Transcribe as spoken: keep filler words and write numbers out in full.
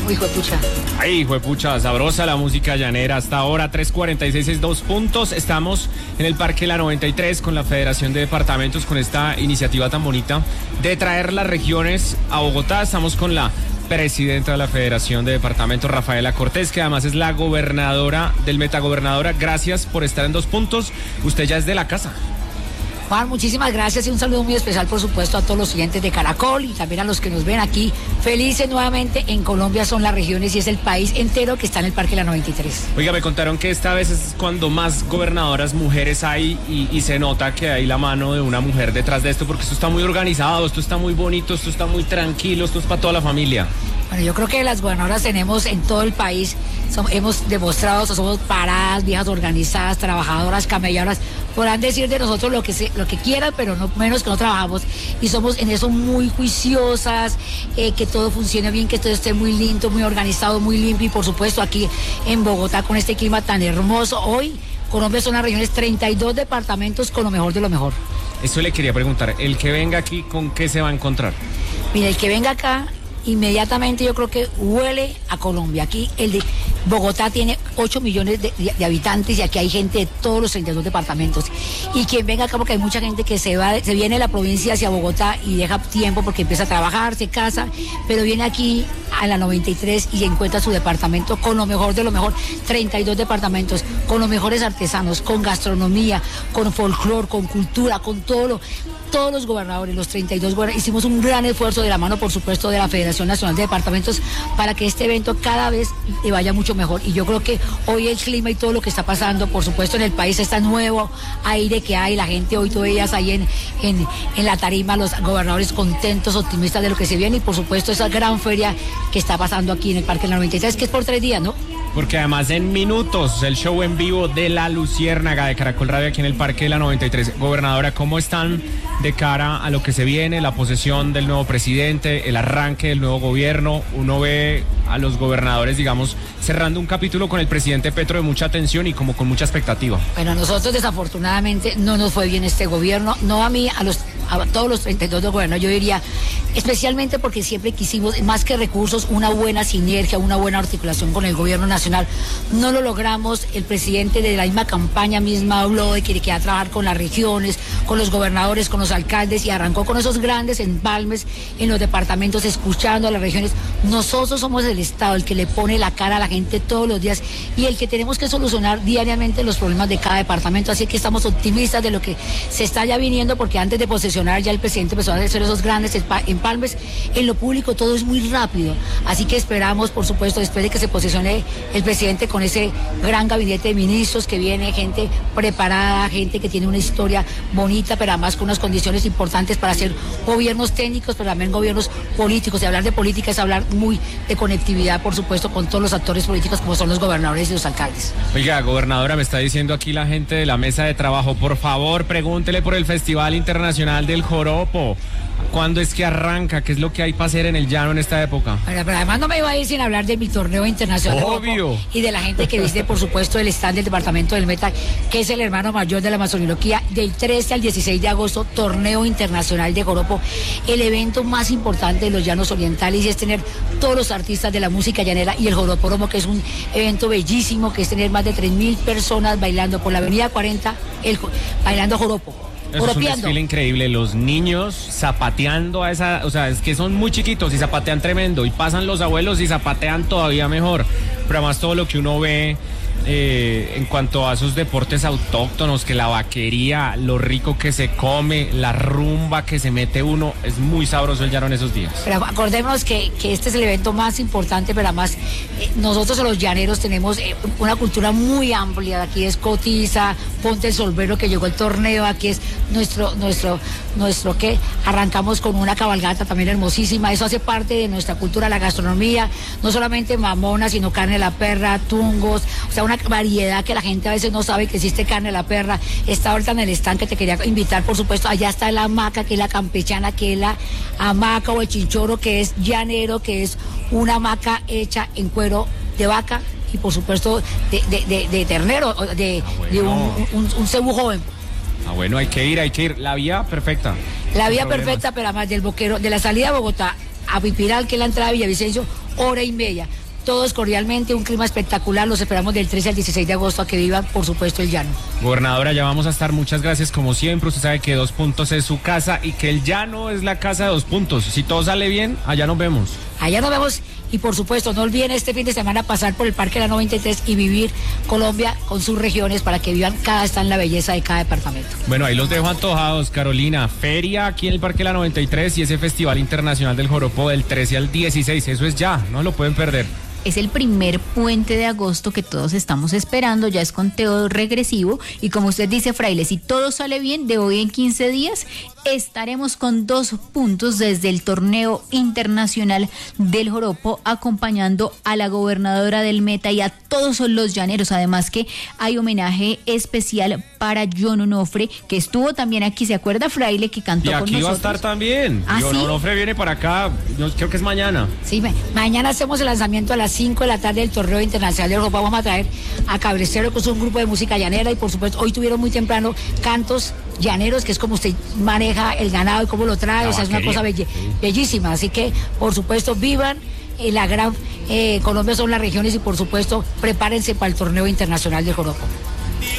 Uy, juepucha. Ay, juepucha, sabrosa la música llanera. Hasta ahora, tres cuarenta y seis es dos puntos. Estamos en el Parque La noventa y tres con la Federación de Departamentos, con esta iniciativa tan bonita de traer las regiones a Bogotá. Estamos con la presidenta de la Federación de Departamentos, Rafaela Cortés, que además es la gobernadora del Meta. Gobernadora, gracias por estar en Dos Puntos. Usted ya es de la casa. Juan, muchísimas gracias y un saludo muy especial, por supuesto, a todos los siguientes de Caracol y también a los que nos ven aquí. Felices nuevamente. En Colombia son las regiones y es el país entero que está en el Parque La noventa y tres. Oiga, me contaron que esta vez es cuando más gobernadoras mujeres hay y, y se nota que hay la mano de una mujer detrás de esto, porque esto está muy organizado, esto está muy bonito, esto está muy tranquilo, esto es para toda la familia. Bueno, yo creo que las gobernadoras tenemos en todo el país, son, hemos demostrado que somos paradas, viejas organizadas, trabajadoras, camelladoras. Podrán decir de nosotros lo que se, lo que quieran, pero no menos que no trabajamos. Y somos en eso muy juiciosas, eh, que todo funcione bien, que todo esté muy lindo, muy organizado, muy limpio. Y por supuesto aquí en Bogotá con este clima tan hermoso. Hoy Colombia son las regiones, treinta y dos departamentos con lo mejor de lo mejor. Eso le quería preguntar, el que venga aquí, ¿con qué se va a encontrar? Mira, el que venga acá, inmediatamente yo creo que huele a Colombia. Aquí el de Bogotá tiene ocho millones de, de, de habitantes y aquí hay gente de todos los treinta y dos departamentos. Y quien venga acá, porque hay mucha gente que se va, se viene de la provincia hacia Bogotá y deja tiempo porque empieza a trabajar, se casa, pero viene aquí a la noventa y tres y encuentra su departamento con lo mejor de lo mejor, treinta y dos departamentos, con los mejores artesanos, con gastronomía, con folclor, con cultura, con todo lo... Todos los gobernadores, los treinta y dos gobernadores, hicimos un gran esfuerzo de la mano, por supuesto, de la Federación Nacional de Departamentos para que este evento cada vez le vaya mucho mejor. Y yo creo que hoy el clima y todo lo que está pasando, por supuesto, en el país, está nuevo aire que hay, la gente hoy todavía ahí en, en, en la tarima, los gobernadores contentos, optimistas de lo que se viene y, por supuesto, esa gran feria que está pasando aquí en el Parque La noventa y tres, que es por tres días, ¿no? Porque además en minutos el show en vivo de La Luciérnaga de Caracol Radio aquí en el Parque de La noventa y tres. Gobernadora, ¿cómo están de cara a lo que se viene, la posesión del nuevo presidente, el arranque del nuevo gobierno? Uno ve a los gobernadores, digamos, cerrando un capítulo con el presidente Petro de mucha tensión y como con mucha expectativa. Bueno, a nosotros desafortunadamente no nos fue bien este gobierno, no a mí, a los a todos los treinta y dos de gobierno, yo diría, especialmente porque siempre quisimos, más que recursos, una buena sinergia, una buena articulación con el gobierno nacional. No lo logramos. El presidente de la misma campaña misma habló de que quería trabajar con las regiones, con los gobernadores, con los alcaldes y arrancó con esos grandes empalmes en los departamentos, escuchando a las regiones. Nosotros somos el Estado, el que le pone la cara a la gente todos los días y el que tenemos que solucionar diariamente los problemas de cada departamento. Así que estamos optimistas de lo que se está ya viniendo, porque antes de posesionar ya el presidente empezó a hacer esos grandes empalmes. En lo público todo es muy rápido, así que esperamos, por supuesto, después de que se posesione el presidente con ese gran gabinete de ministros que viene, gente preparada, gente que tiene una historia bonita, pero además con unas condiciones importantes para hacer gobiernos técnicos, pero también gobiernos políticos. Y hablar de política es hablar muy de conectividad, por supuesto, con todos los actores políticos como son los gobernadores y los alcaldes. Oiga, gobernadora, me está diciendo aquí la gente de la mesa de trabajo, por favor, pregúntele por el Festival Internacional del Joropo. ¿Cuándo es que arranca? ¿Qué es lo que hay para hacer en el llano en esta época? Bueno, pero además no me iba a ir sin hablar de mi torneo internacional. Obvio. Y de la gente que viste, por supuesto, el stand del departamento del Meta, que es el hermano mayor de la masonología, del trece al dieciséis de agosto, torneo internacional de Joropo, el evento más importante de los llanos orientales, y es tener todos los artistas de la música llanera y el Joropódromo, que es un evento bellísimo, que es tener más de tres mil personas bailando por la avenida cuarenta, el, bailando joropo. Eso es un desfile increíble, los niños zapateando a esa, o sea, es que son muy chiquitos y zapatean tremendo, y pasan los abuelos y zapatean todavía mejor, pero además todo lo que uno ve eh, en cuanto a esos deportes autóctonos, que la vaquería, lo rico que se come, la rumba que se mete uno, es muy sabroso el llano en esos días. Pero acordémonos que, que este es el evento más importante, pero además eh, nosotros los llaneros tenemos eh, una cultura muy amplia. Aquí es Cotiza, Ponte el Solvero, que llegó el torneo, aquí es nuestro, nuestro, nuestro que arrancamos con una cabalgata también hermosísima. Eso hace parte de nuestra cultura, la gastronomía, no solamente mamona, sino carne de la perra, tungos, o sea, una variedad que la gente a veces no sabe que existe carne de la perra. Está ahorita en el stand, que te quería invitar, por supuesto. Allá está la hamaca, que es la campechana, que es la hamaca o el chinchorro, que es llanero, que es una hamaca hecha en cuero de vaca y por supuesto de, de, de, de ternero, de, ah, bueno. de un, un, un cebú joven. Ah, bueno, hay que ir, hay que ir. La vía perfecta. La vía perfecta, pero además del Boquero, de la salida de Bogotá a Pipiral, que es la entrada de Villavicencio, hora y media. Todos cordialmente, un clima espectacular, los esperamos del trece al dieciséis de agosto a que vivan, por supuesto, el llano. Gobernadora, ya vamos a estar, muchas gracias como siempre, usted sabe que Dos Puntos es su casa y que el llano es la casa de Dos Puntos. Si todo sale bien, allá nos vemos. Allá nos vemos y por supuesto no olviden este fin de semana pasar por el Parque La noventa y tres y vivir Colombia con sus regiones para que vivan cada estado en la belleza de cada departamento. Bueno, ahí los dejo antojados, Carolina. Feria aquí en el Parque La noventa y tres y ese Festival Internacional del Joropo del trece al dieciséis, eso es ya, no lo pueden perder. Es el primer puente de agosto que todos estamos esperando, ya es conteo regresivo y como usted dice, Fraile, si todo sale bien, de hoy en quince días estaremos con dos puntos desde el torneo internacional del Joropo acompañando a la gobernadora del Meta y a todos los llaneros, además que hay homenaje especial para John Onofre, que estuvo también aquí, ¿se acuerda, Fraile, que cantó con nosotros? Y aquí va a estar también, ¿Ah, John sí? Onofre viene para acá, yo creo que es mañana. Sí, ma- mañana hacemos el lanzamiento a las cinco de la tarde del torneo internacional del Joropo. Vamos a traer a Cabrecero, que es un grupo de música llanera, y por supuesto hoy tuvieron muy temprano cantos llaneros, que es como usted maneja el ganado y cómo lo trae, La o sea, es una vaquería. cosa belle- bellísima, así que por supuesto vivan eh, la gran eh, Colombia son las regiones y por supuesto prepárense para el torneo internacional del Joropo.